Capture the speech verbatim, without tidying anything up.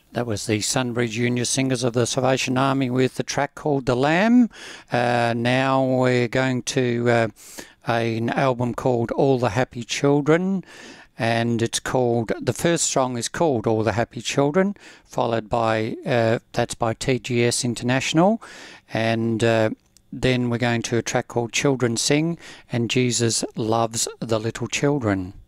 That was the Sunbury Junior Singers of the Salvation Army with the track called The Lamb. Uh, now we're going to uh, an album called All the Happy Children, and it's called, the first song is called All the Happy Children, followed by, uh, that's by T G S International, and uh, then we're going to a track called Children Sing and Jesus Loves the Little Children.